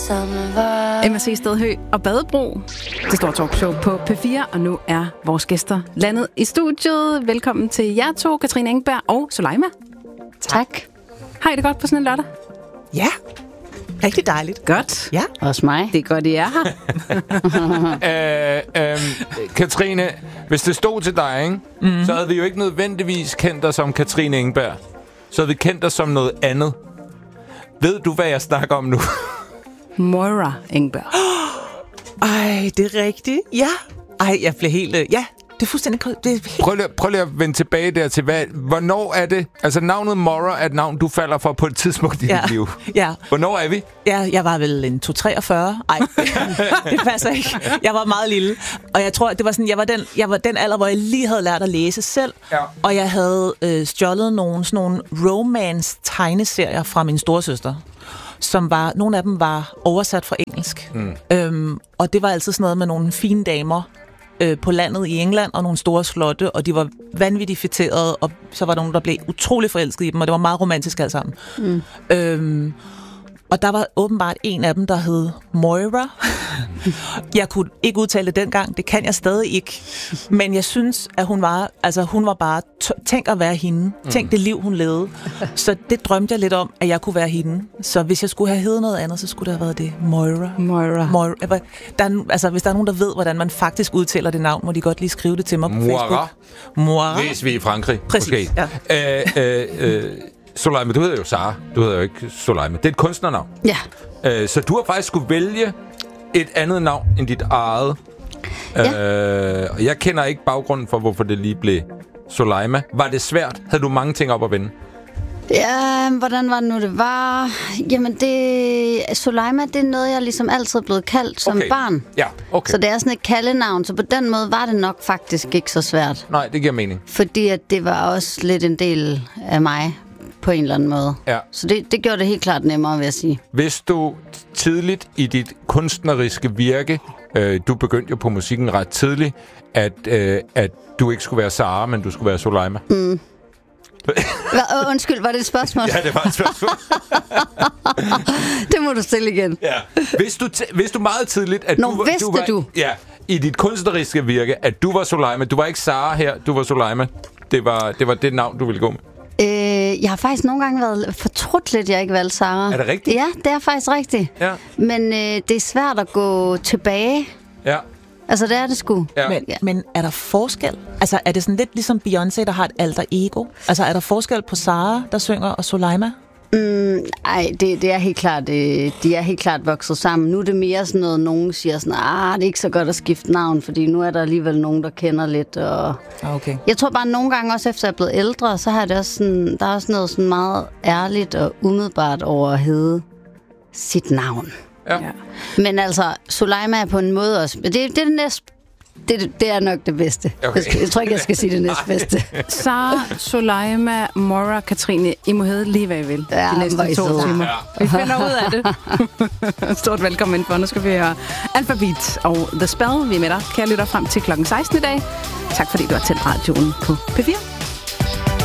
MSC Stedhø og Badebro. Det store talkshow på P4, og nu er vores gæster landet i studiet. Velkommen til jer to, Katrine Engberg og Soleima. Tak. Har I det godt på sådan en lørdag? Ja, rigtig dejligt. Godt. Ja. Også mig. Det er godt, I er her. Katrine, hvis det stod til dig, ikke? Så havde vi jo ikke nødvendigvis kendt dig som Katrine Engberg. Så havde vi kendt dig som noget andet. Ved du, hvad jeg snakker om nu? Moira Engberg. Ej, det er rigtigt. Ja. Ej, jeg blev helt... Ja, det er fuldstændig... Det er helt... Prøv lige at vende tilbage der til, hvornår er det... Altså, navnet Moira er et navn, du falder for på et tidspunkt i dit liv. Ja. Hvornår er vi? Ja, jeg var vel en 2-43. Ej, det passer ikke. Jeg var meget lille. Og jeg tror, det var sådan, jeg var den alder, hvor jeg lige havde lært at læse selv. Ja. Og jeg havde stjålet nogle romance-tegneserier fra min storesøster, som var... Nogle af dem var oversat fra engelsk. Og det var altid sådan noget med nogle fine damer på landet i England, og nogle store slotte, og de var vanvittigt fætterede, og så var der nogen, der blev utrolig forelsket i dem, og det var meget romantisk alt sammen. Og der var åbenbart en af dem, der hed Moira. Jeg kunne ikke udtale det dengang, det kan jeg stadig ikke. Men jeg synes, at hun var bare... Tænk at være hende. Tænk det liv, hun levede. Så det drømte jeg lidt om, at jeg kunne være hende. Så hvis jeg skulle have heddet noget andet, så skulle det have været det. Moira. Hvis der er nogen, der ved, hvordan man faktisk udtaler det navn, må de godt lige skrive det til mig på Facebook. Moira. Hvis vi er i Frankrig. Præcis, ja. Soleima, du hedder jo Sara. Du hedder jo ikke Soleima. Det er et kunstnernavn. Ja. Så du har faktisk skulle vælge et andet navn end dit eget. Ja. Og jeg kender ikke baggrunden for, hvorfor det lige blev Soleima. Var det svært? Havde du mange ting op at vende? Ja, hvordan var det nu, det var? Jamen, Soleima, det er noget, jeg ligesom altid er blevet kaldt som barn. Ja, okay. Så det er sådan et kaldenavn, så på den måde var det nok faktisk ikke så svært. Nej, det giver mening. Fordi at det var også lidt en del af mig på en eller anden måde. Ja. Så det gjorde det helt klart nemmere, vil jeg sige. Hvis du tidligt i dit kunstneriske virke, du begyndte jo på musikken ret tidligt, at du ikke skulle være Sara, men du skulle være Soleima. Undskyld, var det et spørgsmål? Ja, det var et spørgsmål. Det må du stille igen. Ja. Hvis du meget tidligt, at du ja, i dit kunstneriske virke, at du var Soleima, du var ikke Sara her, du var Soleima. Det var det navn, du ville gå med. Jeg har faktisk nogle gange været fortrudt lidt, jeg ikke valgte Sara. Er det rigtigt? Ja, det er faktisk rigtigt. Ja. Men det er svært at gå tilbage. Ja. Altså, det er det sgu. Ja. Men er der forskel? Altså, er det sådan lidt ligesom Beyoncé, der har et alter ego? Altså, er der forskel på Sara, der synger, og Soleima? Nej, det er helt klart, de er helt klart vokset sammen. Nu er det mere sådan noget, nogen siger sådan, det er ikke så godt at skifte navn, fordi nu er der alligevel nogen, der kender lidt. Og okay. Jeg tror bare, nogle gange også efter jeg er blevet ældre, så har det også sådan, der er også noget sådan meget ærligt og umiddelbart over at hedde sit navn. Ja. Men altså, Soleima er på en måde også, det er det næste. Det er nok det bedste. Okay. Jeg tror ikke, jeg skal sige det næstbedste. Sara, Soleima, Moira, Katrine, I må hedde lige, hvad I vil. Ja, de næste 2 timer. Ja. Vi finder ud af det. Stort velkommen indenfor. Nu skal vi høre Alphabet og The Spell. Vi er med dig, kære lytter, frem til klokken 16 i dag. Tak fordi du har tændt radioen på P4.